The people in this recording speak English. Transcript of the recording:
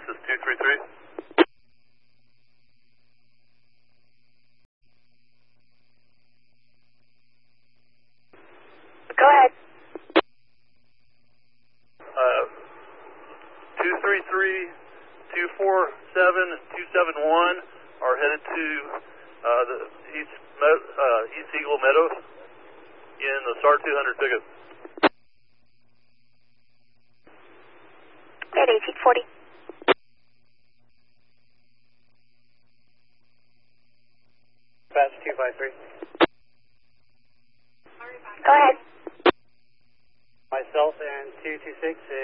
this is 233. Go ahead. 233, 247, 271 are headed to the East Eagle Meadows in the SAR 200 pickup. At 1840. Patch 253. Go ahead. Myself and 226